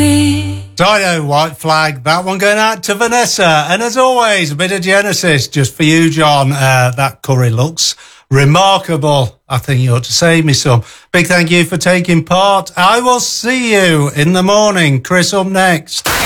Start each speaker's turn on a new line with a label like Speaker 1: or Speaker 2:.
Speaker 1: Dido, White Flag, that one going out to Vanessa. And as always, a bit of Genesis just for you, John. That curry looks remarkable. I think you ought to save me some. Big thank you for taking part. I will see you in the morning. Chris up next.